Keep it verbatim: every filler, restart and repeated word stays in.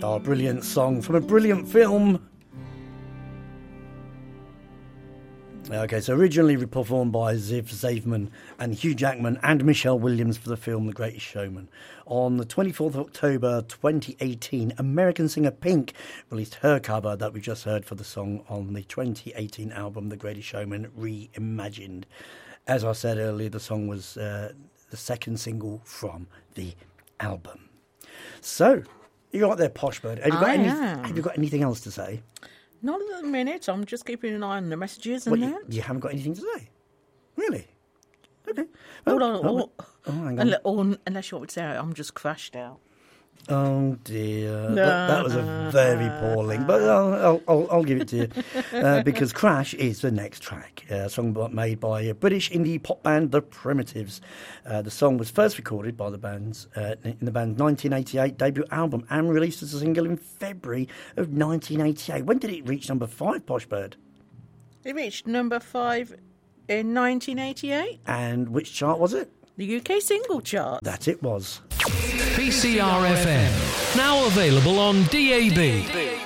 Oh, brilliant song from a brilliant film. Okay, so originally performed by Ziv Zaveman and Hugh Jackman and Michelle Williams for the film The Greatest Showman. On the twenty-fourth of October twenty eighteen, American singer Pink released her cover that we just heard for the song on the twenty eighteen album The Greatest Showman Reimagined. As I said earlier, the song was uh, the second single from the album. So, you're right there, Posh Bird. Have you got, I any, am. have you got anything else to say? Not at the minute. I'm just keeping an eye on the messages and What, that. you, you haven't got anything to say? Really? Okay. Hold Oh, on. oh, Or, oh, hang on. unless, or, unless you want me to say I'm just crashed out. Oh dear, that, that was a very poor link, but I'll, I'll, I'll, I'll give it to you uh, because Crash is the next track, a song made by a British indie pop band, The Primitives. Uh, the song was first recorded by the band's uh, in the band's nineteen eighty-eight debut album and released as a single in February of nineteen eighty-eight. When did it reach number five, Posh Bird? It reached number five in nineteen eighty-eight. And which chart was it? The U K single chart. That it was. P C R F M, now available on D A B.